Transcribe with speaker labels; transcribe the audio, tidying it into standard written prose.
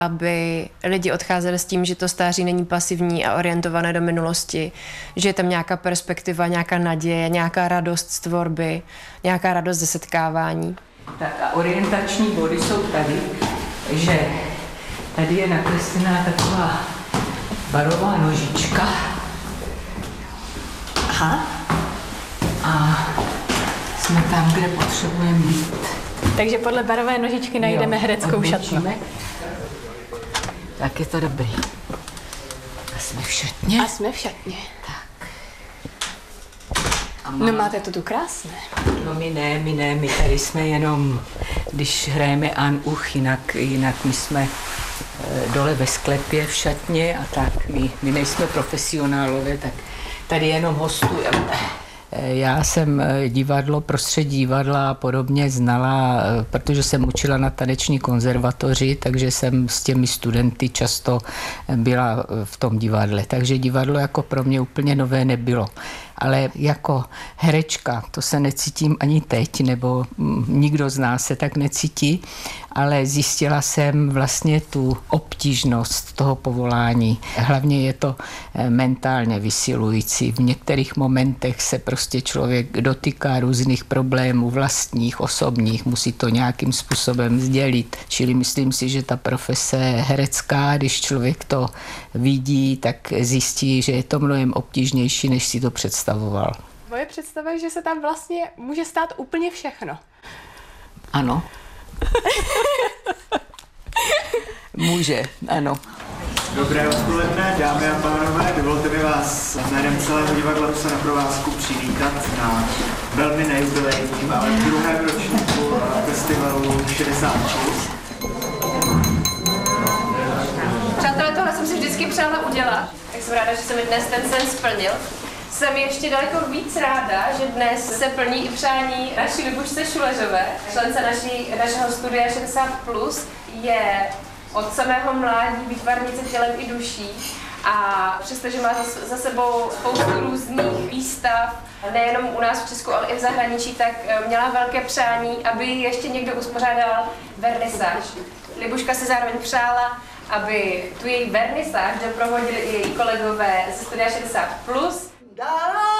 Speaker 1: aby lidi odcházeli s tím, že to stáří není pasivní a orientované do minulosti, že je tam nějaká perspektiva, nějaká naděje, nějaká radost z tvorby, nějaká radost ze setkávání.
Speaker 2: Tak a orientační body jsou tady, že tady je nakreslená taková barová nožička.
Speaker 3: Aha.
Speaker 2: A jsme tam, kde potřebujeme být.
Speaker 3: Takže podle barové nožičky najdeme hereckou šatnu.
Speaker 2: Tak je to dobrý. A jsme v šatně.
Speaker 3: A jsme v šatně.
Speaker 2: Tak.
Speaker 3: No máte to tu krásné.
Speaker 2: No my ne, my tady jsme jenom, když hrajeme An Uch, jinak my jsme dole ve sklepě v šatně a tak, my nejsme profesionálové, tak tady jenom hostujeme. Já jsem divadlo, prostředí divadla a podobně znala, protože jsem učila na taneční konzervatoři, takže jsem s těmi studenty často byla v tom divadle. Takže divadlo jako pro mě úplně nové nebylo. Ale jako herečka, to se necítím ani teď, nebo nikdo z nás se tak necítí, ale zjistila jsem vlastně tu obtížnost toho povolání. Hlavně je to mentálně vysilující. V některých momentech se prostě člověk dotýká různých problémů vlastních, osobních, musí to nějakým způsobem sdělit. Čili myslím si, že ta profese herecká, když člověk to vidí, tak zjistí, že je to mnohem obtížnější, než si to představoval.
Speaker 3: Moje představa je, že se tam vlastně může stát úplně všechno.
Speaker 2: Ano. Může, ano.
Speaker 4: Dobré odpoledne, dámy a pánové, dovolte mi vás jménem celého divadla Rusa na provázku přivítat na velmi nejubilejním, ale druhém ročníku festivalu 66.
Speaker 1: Přátelé, tohle jsem si vždycky přála udělat, tak jsem ráda, že se mi dnes ten sen splnil. Jsem ještě daleko víc ráda, že dnes se plní i přání naší Libušce Šuleřové, člence našeho studia 60+, je od samého mládí výtvarnice tělem i duší a přestože má za sebou spoustu různých výstav, nejenom u nás v Česku, ale i v zahraničí, tak měla velké přání, aby ještě někdo uspořádal vernisáž. Libuška se zároveň přála, aby tu její vernisáž doprovodili i její kolegové ze studia 60+.